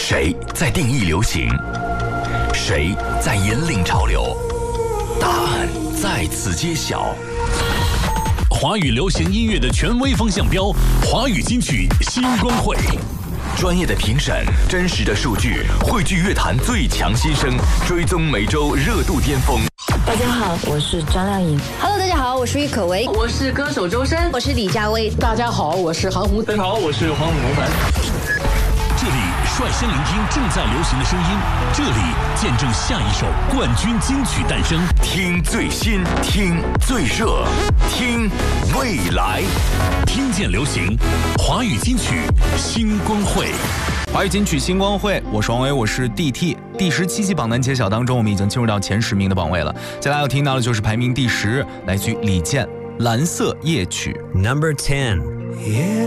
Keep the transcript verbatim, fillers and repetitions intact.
谁在定义流行？谁在引领潮流？答案在此揭晓。 华语流行音乐的权威风向标，华语金曲新光会。 专业的评审，真实的数据，汇聚乐坛最强新声，追踪每周热度巅峰。 大家好，我是张靓颖。 Hello， 大家好，我是郁可唯。 我是歌手周深。 我是李佳薇。 大家好，我是韩红。 大家好，我是黄永凡。 这里率先聆听正在流行的声音，这里见证下一首冠军金曲诞生。 听最新，听最热，听未来， 听见流行，华语金曲新光会。 华语金曲新光会，我是王维，我是 D T。第十七期榜单揭晓当中，我们已经进入到前十名的榜位了。接下来要听到的就是排名第十，来自于李健《蓝色夜曲》 Number ten。